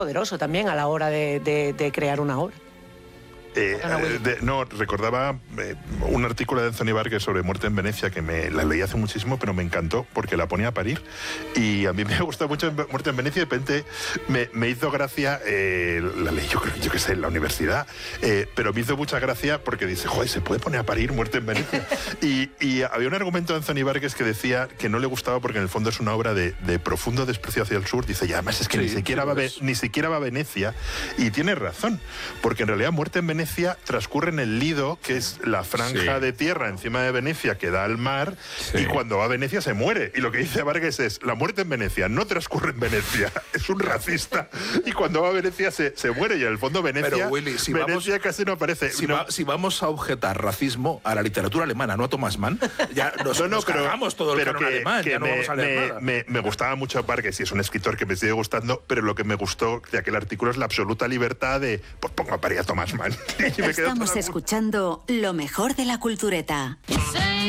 poderoso también a la hora de crear una obra. No, recordaba un artículo de Anthony Burgess sobre Muerte en Venecia que la leí hace muchísimo, pero me encantó porque la ponía a parir. Y a mí me gusta mucho Muerte en Venecia. De repente me hizo gracia, la leí yo que sé, en la universidad, pero me hizo mucha gracia porque dice, joder, ¿se puede poner a parir Muerte en Venecia? y había un argumento de Anthony Burgess que decía que no le gustaba porque en el fondo es una obra de profundo desprecio hacia el sur. Dice, y además es que ni siquiera va a Venecia. Y tiene razón, porque en realidad Muerte en Venecia transcurre en el Lido, que es la franja de tierra encima de Venecia que da al mar, y cuando va a Venecia se muere. Y lo que dice Vargas es, la muerte en Venecia no transcurre en Venecia, es un racista, y cuando va a Venecia se muere, y en el fondo Venecia, pero, Willy, Venecia casi no aparece. Si vamos a objetar racismo a la literatura alemana, no a Thomas Mann, ya nos cargamos todo el canon alemán, ya no vamos a leer nada. Me gustaba mucho Vargas, y es un escritor que me sigue gustando, pero lo que me gustó de aquel artículo es la absoluta libertad de, pues pongo a parir a Thomas Mann. Estamos escuchando lo mejor de la cultureta.